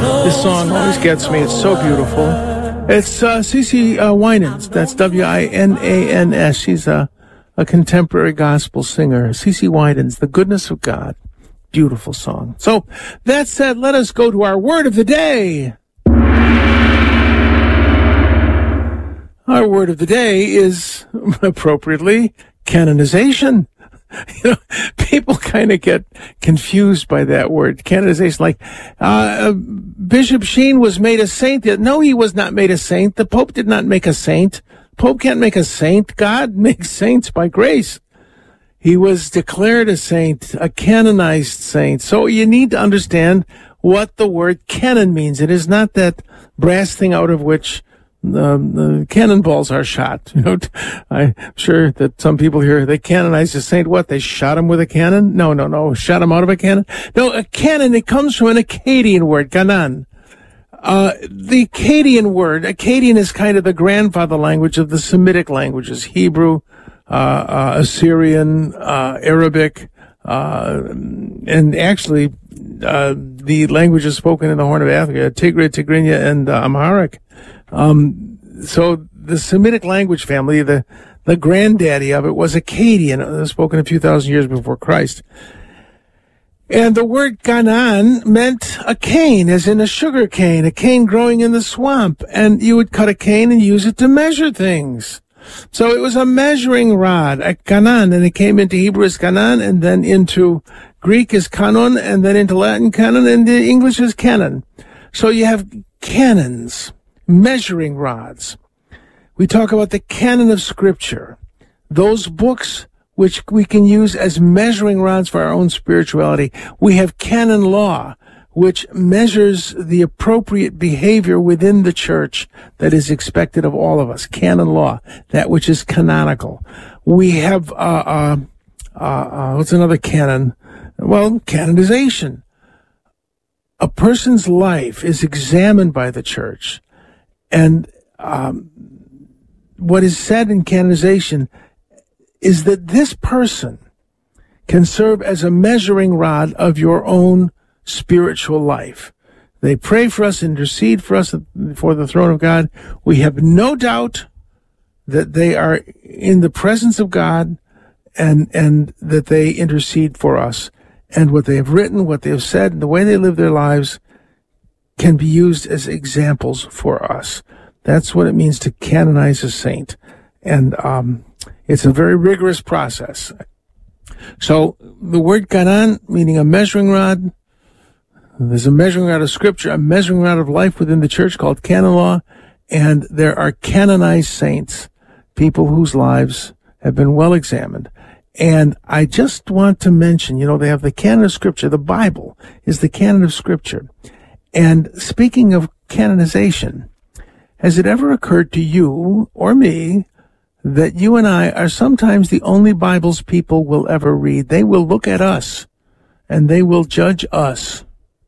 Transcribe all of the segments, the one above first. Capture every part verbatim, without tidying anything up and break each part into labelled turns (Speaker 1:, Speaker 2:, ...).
Speaker 1: This song always gets me. It's so beautiful. It's uh, CeCe uh, Winans. That's W I N A N S. She's a, a contemporary gospel singer. CeCe Winans, The Goodness of God. Beautiful song. So, that said, let us go to our word of the day. Our word of the day is, appropriately, canonization. You know, people kind of get confused by that word, canonization. Like, uh, Bishop Sheen was made a saint. No, he was not made a saint. The Pope did not make a saint. Pope can't make a saint. God makes saints by grace. He was declared a saint, a canonized saint. So you need to understand what the word canon means. It is not that brass thing out of which Um, the cannonballs are shot. You know, I'm sure that some people here, they canonized a saint. What? They shot him with a cannon? No, no, no. Shot him out of a cannon? No, a cannon, it comes from an Akkadian word, ganan. Uh, the Akkadian word, Akkadian is kind of the grandfather language of the Semitic languages, Hebrew, uh, uh Assyrian, uh, Arabic, uh, and actually, uh, the languages spoken in the Horn of Africa, Tigray, Tigrinya, and uh, Amharic. Um, so the Semitic language family, the, the granddaddy of it was Akkadian, uh, spoken a few thousand years before Christ. And the word ganan meant a cane, as in a sugar cane, a cane growing in the swamp. And you would cut a cane and use it to measure things. So it was a measuring rod, a ganan, and it came into Hebrew as ganan, and then into Greek as kanon, and then into Latin canon, and the English as canon. So you have canons. Measuring rods. We talk about the canon of Scripture, those books which we can use as measuring rods for our own spirituality. We have canon law, which measures the appropriate behavior within the church that is expected of all of us. Canon law, that which is canonical. We have, uh, uh, uh, uh what's another canon? Well, canonization. A person's life is examined by the church. And um, what is said in canonization is that this person can serve as a measuring rod of your own spiritual life. They pray for us, intercede for us before the throne of God. We have no doubt that they are in the presence of God and, and that they intercede for us. And what they have written, what they have said, and the way they live their lives can be used as examples for us. That's what it means to canonize a saint. And um, it's a very rigorous process. So the word ganan, meaning a measuring rod, there's a measuring rod of Scripture, a measuring rod of life within the church called canon law, and there are canonized saints, people whose lives have been well examined. And I just want to mention, you know, they have the canon of Scripture. The Bible is the canon of Scripture. And speaking of canonization, has it ever occurred to you or me that you and I are sometimes the only Bibles people will ever read? They will look at us and they will judge us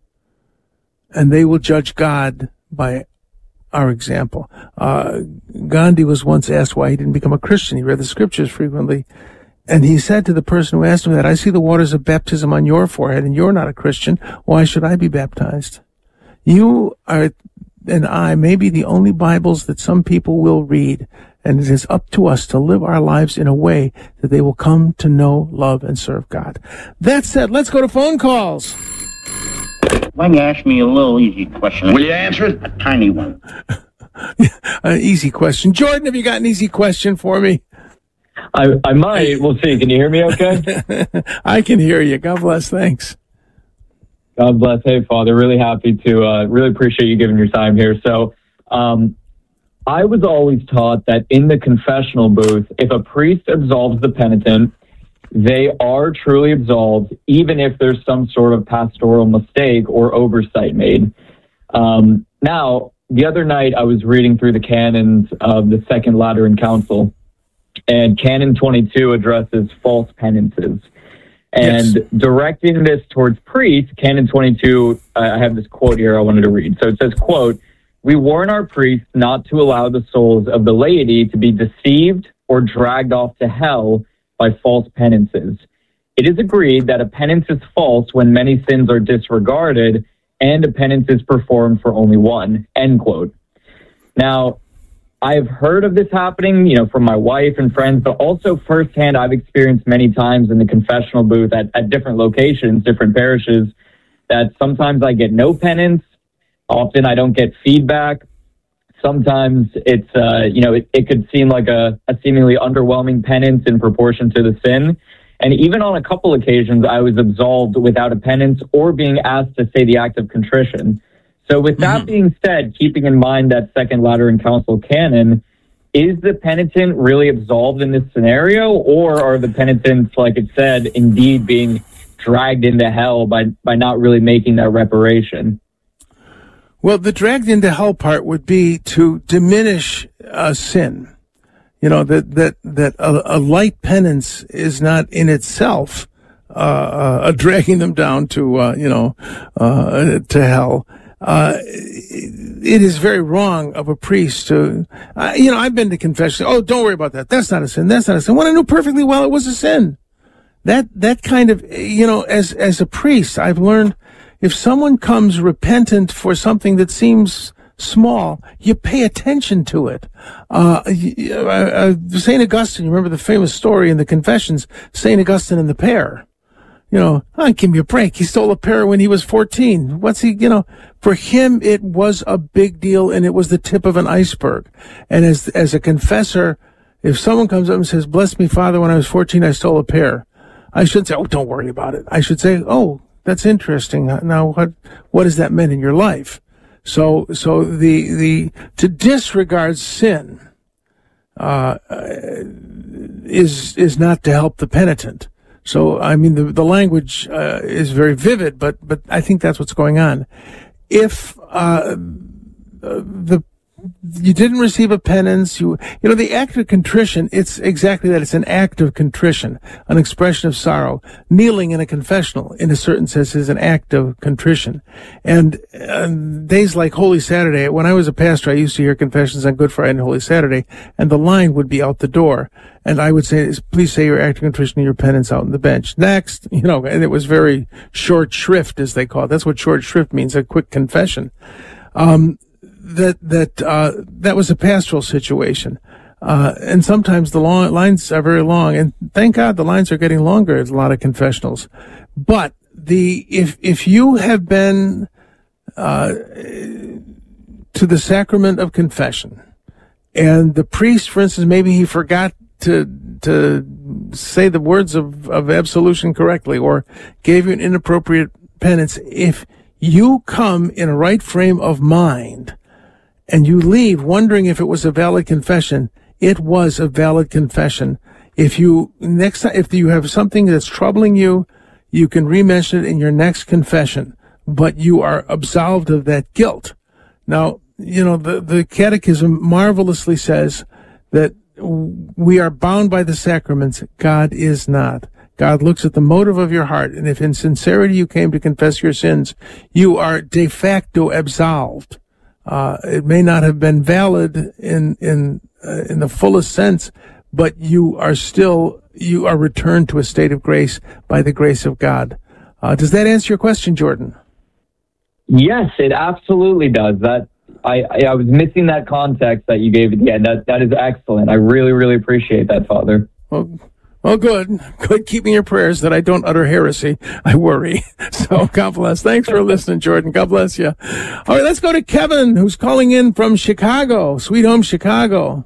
Speaker 1: and they will judge God by our example. Uh, Gandhi was once asked why he didn't become a Christian. He read the Scriptures frequently. And he said to the person who asked him that, I see the waters of baptism on your forehead and you're not a Christian. Why should I be baptized? You are, and I may be the only Bibles that some people will read, and it is up to us to live our lives in a way that they will come to know, love, and serve God. That said, let's go to phone calls.
Speaker 2: Why don't you ask me a little easy question?
Speaker 3: Will you answer it?
Speaker 2: A tiny one.
Speaker 1: An easy question. Jordan, have you got an easy question for me?
Speaker 4: I, I might. We'll see. Can you hear me okay?
Speaker 1: I can hear you. God bless. Thanks.
Speaker 4: God bless. Hey, Father, really happy to, uh, really appreciate you giving your time here. So, um, I was always taught that in the confessional booth, if a priest absolves the penitent, they are truly absolved, even if there's some sort of pastoral mistake or oversight made. Um, now, the other night I was reading through the canons of the Second Lateran Council, and Canon twenty-two addresses false penances. And yes. Directing this towards priests, Canon twenty-two, uh, I have this quote here I wanted to read. So it says, quote, "We warn our priests not to allow the souls of the laity to be deceived or dragged off to hell by false penances. It is agreed that a penance is false when many sins are disregarded and a penance is performed for only one, end quote. Now, I've heard of this happening, you know, from my wife and friends, but also firsthand, I've experienced many times in the confessional booth at, at different locations, different parishes, that sometimes I get no penance. Often I don't get feedback. Sometimes it's, uh, you know, it, it could seem like a, a seemingly underwhelming penance in proportion to the sin. And even on a couple occasions, I was absolved without a penance or being asked to say the act of contrition. So with that mm-hmm. being said, keeping in mind that Second Lateran Council canon, is the penitent really absolved in this scenario, or are the penitents, like it said, indeed being dragged into hell by, by not really making that reparation?
Speaker 1: Well, the dragged into hell part would be to diminish uh, sin. You know, that, that, that a, a light penance is not in itself uh, a dragging them down to, uh, you know, uh, to hell. Uh, it is very wrong of a priest to, uh, you know, I've been to confession. Oh, don't worry about that. That's not a sin. That's not a sin. When I knew perfectly well it was a sin. That, that kind of, you know, as, as a priest, I've learned if someone comes repentant for something that seems small, you pay attention to it. Uh, uh, Saint Augustine, you remember the famous story in the Confessions, Saint Augustine and the pear. You know, oh, give me a break. He stole a pear when he was fourteen. What's he, you know, for him, it was a big deal and it was the tip of an iceberg. And as, as a confessor, if someone comes up and says, bless me, Father, when I was fourteen, I stole a pear, I should say, oh, don't worry about it. I should say, oh, that's interesting. Now, what, what has that meant in your life? So, so the, the, to disregard sin, uh, is, is not to help the penitent. So, I mean, the, the language, uh, is very vivid, but, but I think that's what's going on. If, uh, the, you didn't receive a penance, you, you know, the act of contrition, it's exactly that. It's an act of contrition, an expression of sorrow. Kneeling in a confessional, in a certain sense, is an act of contrition. And, uh, days like Holy Saturday, when I was a pastor, I used to hear confessions on Good Friday and Holy Saturday, and the line would be out the door. And I would say, please say your act of contrition and your penance out on the bench. Next, you know, and it was very short shrift, as they call it. That's what short shrift means, a quick confession. Um, that, that, uh, that was a pastoral situation. Uh, and sometimes the long, lines are very long, and thank God the lines are getting longer at a lot of confessionals. But the, if, if you have been, uh, to the sacrament of confession, and the priest, for instance, maybe he forgot to, to say the words of, of absolution correctly, or gave you an inappropriate penance, if you come in a right frame of mind, and you leave wondering if it was a valid confession, it was a valid confession. If you, next time, if you have something that's troubling you, you can re-mention it in your next confession, but you are absolved of that guilt. Now, you know, the, the Catechism marvelously says that we are bound by the sacraments. God is not. God looks at the motive of your heart, and if in sincerity you came to confess your sins, you are de facto absolved. Uh, it may not have been valid in, in, uh, in the fullest sense, but you are still, you are returned to a state of grace by the grace of God. Uh, does that answer your question, Jordan?
Speaker 4: Yes, it absolutely does. That, I, I, I was missing that context that you gave at the end. That, that is excellent. I really, really appreciate that, Father.
Speaker 1: Well, well, good. Good. Keep me in your prayers that I don't utter heresy. I worry. So, God bless. Thanks for listening, Jordan. God bless you. All right, let's go to Kevin, who's calling in from Chicago. Sweet home, Chicago.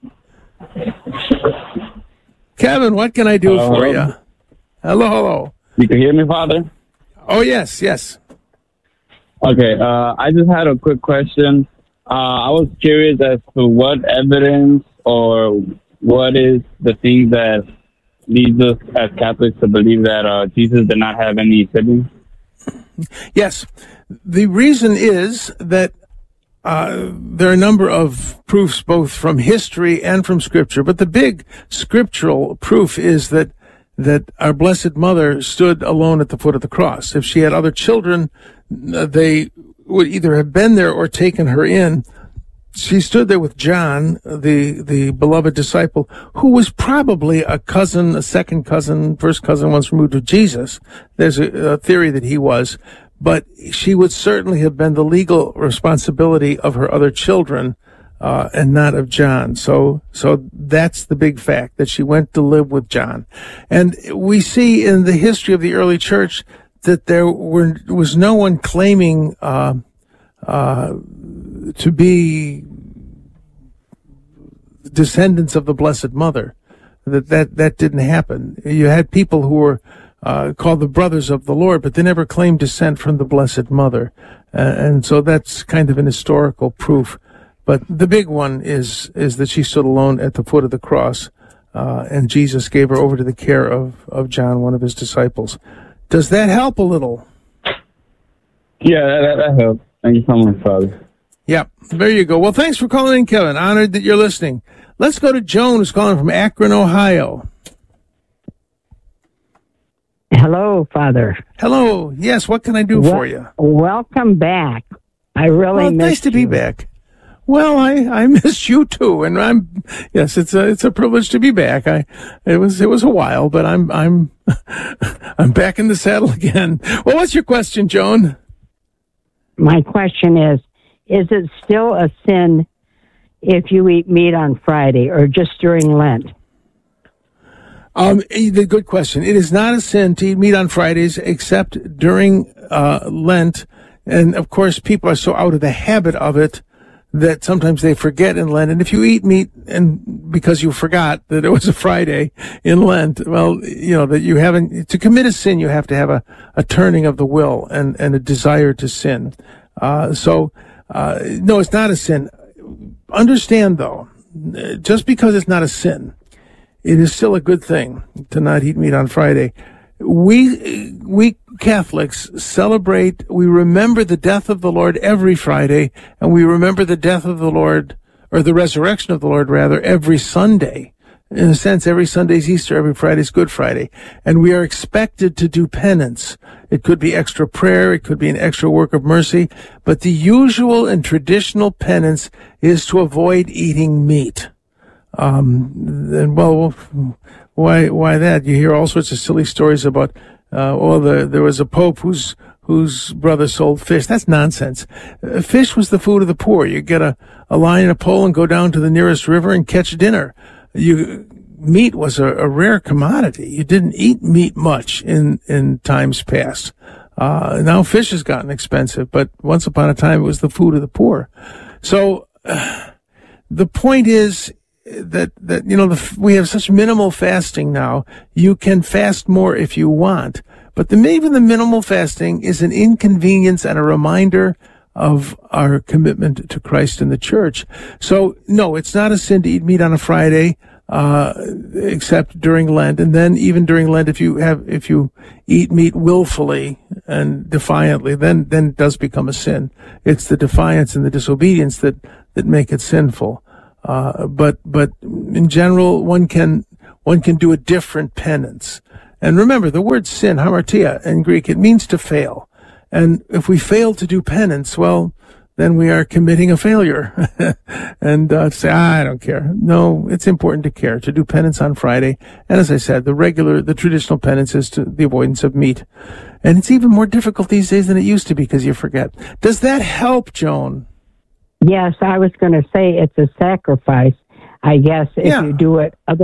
Speaker 1: Kevin, what can I do hello, for hello. you? Hello, hello.
Speaker 3: You can hear me, Father?
Speaker 1: Oh, yes, yes.
Speaker 3: Okay, uh, I just had a quick question. Uh, I was curious as to what evidence or what is the thing that leads us as Catholics to believe that uh, Jesus did not have any siblings?
Speaker 1: Yes. The reason is that uh, there are a number of proofs both from history and from Scripture, but the big scriptural proof is that that our Blessed Mother stood alone at the foot of the cross. If she had other children, they would either have been there or taken her in. She stood there with John, the, the beloved disciple, who was probably a cousin, a second cousin, first cousin once removed of Jesus. There's a, a theory that he was. but she would certainly have been the legal responsibility of her other children, uh, and not of John. So, so that's the big fact, that she went to live with John. And we see in the history of the early church that there were, was no one claiming, uh, uh, to be descendants of the Blessed Mother. That, that, that didn't happen. You had people who were, uh, called the brothers of the Lord, but they never claimed descent from the Blessed Mother. Uh, and so that's kind of an historical proof. But the big one is, is that she stood alone at the foot of the cross, uh, and Jesus gave her over to the care of, of John, one of his disciples. Does that help a little?
Speaker 3: Yeah, that, that helps. Thank you so much, Father.
Speaker 1: Yeah, there you go. Well, thanks for calling in, Kevin. Honored that you're listening. Let's go to Joan, who's calling from Akron, Ohio.
Speaker 5: Hello, Father.
Speaker 1: Hello. Yes, what can I do
Speaker 5: well,
Speaker 1: for you?
Speaker 5: Welcome back. I really
Speaker 1: well,
Speaker 5: missed
Speaker 1: nice to
Speaker 5: you.
Speaker 1: be back. Well, I, I missed you too, and I'm yes, it's a it's a privilege to be back. I it was it was a while, but I'm I'm I'm back in the saddle again. Well, what's your question, Joan?
Speaker 5: My question is: is it still a sin if you eat meat on Friday, or just during Lent?
Speaker 1: Um, the good question. It is not a sin to eat meat on Fridays, except during uh, Lent, and of course, people are so out of the habit of it that sometimes they forget in Lent. And if you eat meat and because you forgot that it was a Friday in Lent, well, you know, that you haven't, to commit a sin, you have to have a, a turning of the will and, and a desire to sin. Uh, so, uh, no, it's not a sin. Understand though, just because it's not a sin, it is still a good thing to not eat meat on Friday. We, we Catholics celebrate, we remember the death of the Lord every Friday, and we remember the death of the Lord, or the resurrection of the Lord, rather, every Sunday. In a sense, every Sunday's Easter, every Friday's Good Friday. And we are expected to do penance. It could be extra prayer, it could be an extra work of mercy, but the usual and traditional penance is to avoid eating meat. Um, and well, why, why that? You hear all sorts of silly stories about, uh, well, the, there was a pope whose, whose brother sold fish. That's nonsense. Uh, fish was the food of the poor. You get a, a line and a pole and go down to the nearest river and catch dinner. You, meat was a, a rare commodity. You didn't eat meat much in, in times past. Uh, now fish has gotten expensive, but once upon a time it was the food of the poor. So, uh, the point is, that, that, you know, the, we have such minimal fasting now. You can fast more if you want, but the, even the minimal fasting is an inconvenience and a reminder of our commitment to Christ and the church. So, no, it's not a sin to eat meat on a Friday, uh, except during Lent. And then even during Lent, if you have, if you eat meat willfully and defiantly, then, then it does become a sin. It's the defiance and the disobedience that, that make it sinful. Uh, but, but in general, one can, one can do a different penance. And remember, the word sin, hamartia in Greek, it means to fail. And if we fail to do penance, well, then we are committing a failure. and, uh, say, ah, I don't care. No, it's important to care, to do penance on Friday. And as I said, the regular, the traditional penance is to the avoidance of meat. And it's even more difficult these days than it used to be because you forget. Does that help, Joan?
Speaker 5: Yes, I was going to say it's a sacrifice, I guess, if
Speaker 1: yeah.
Speaker 5: you do it other